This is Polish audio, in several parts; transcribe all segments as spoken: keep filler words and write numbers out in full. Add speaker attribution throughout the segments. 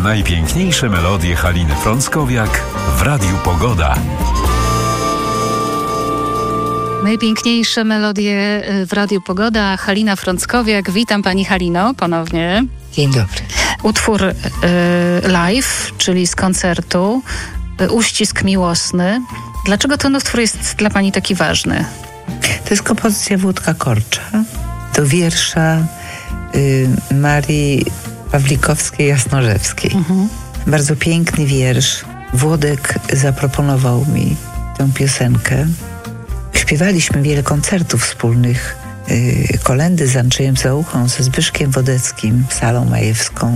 Speaker 1: Najpiękniejsze melodie Haliny Frąckowiak w Radiu Pogoda.
Speaker 2: Najpiękniejsze melodie w Radiu Pogoda. Halina Frąckowiak. Witam Pani Halino ponownie.
Speaker 3: Dzień dobry.
Speaker 2: Utwór y, live, czyli z koncertu, y, Uścisk miłosny. Dlaczego ten utwór jest dla Pani taki ważny?
Speaker 3: To jest kompozycja Włodka Korcza do wiersza y, Marii Pawlikowskiej-Jasnorzewskiej. Mhm. Bardzo piękny wiersz. Włodek zaproponował mi tę piosenkę. Śpiewaliśmy wiele koncertów wspólnych. Yy, kolendy z Andrzejem Załuchą, ze Zbyszkiem Wodeckim, Salą Majewską.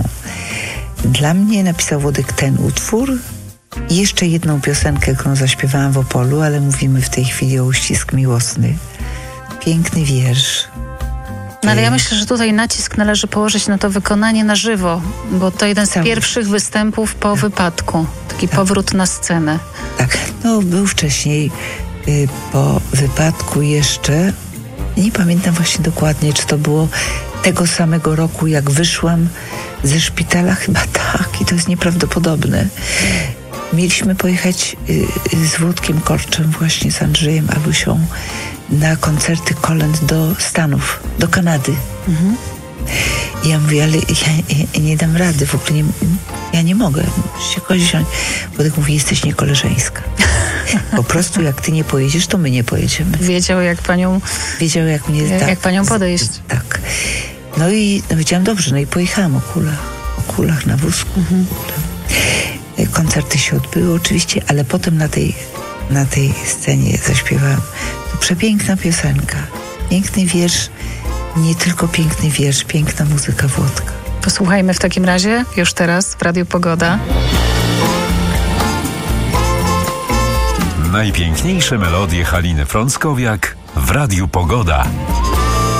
Speaker 3: Dla mnie napisał Włodek ten utwór i jeszcze jedną piosenkę, którą zaśpiewałam w Opolu, ale mówimy w tej chwili o Uścisk miłosny. Piękny wiersz.
Speaker 2: No ale ja myślę, że tutaj nacisk należy położyć na to wykonanie na żywo, bo to jeden z Cały. pierwszych występów po tak. wypadku. Taki tak. powrót na scenę.
Speaker 3: Tak, no był wcześniej y, po wypadku jeszcze. Nie pamiętam właśnie dokładnie, czy to było tego samego roku, jak wyszłam ze szpitala. Chyba tak, i to jest nieprawdopodobne. Mieliśmy pojechać y, z Włodkiem Korczem, właśnie z Andrzejem Alusią, na koncerty kolęd do Stanów, do Kanady. Mhm. I ja mówię, ale ja, ja, ja nie dam rady, w ogóle nie, ja nie mogę, musicie kogoś wziąć. Włodek mówi, jesteś niekoleżeńska. Po prostu jak ty nie pojedziesz, to my nie pojedziemy.
Speaker 2: Wiedział, jak panią...
Speaker 3: Wiedział, jak mnie...
Speaker 2: Jak,
Speaker 3: tak,
Speaker 2: jak panią podejść.
Speaker 3: Tak. No i no, powiedziałam, dobrze, no i pojechałam o kulach, o kulach na wózku. Mhm. Koncerty się odbyły oczywiście, ale potem na tej, na tej scenie zaśpiewałam. To przepiękna piosenka, piękny wiersz, nie tylko piękny wiersz, piękna muzyka Włodka.
Speaker 2: Posłuchajmy w takim razie już teraz w Radiu Pogoda.
Speaker 1: Najpiękniejsze melodie Haliny Frąckowiak w Radiu Pogoda.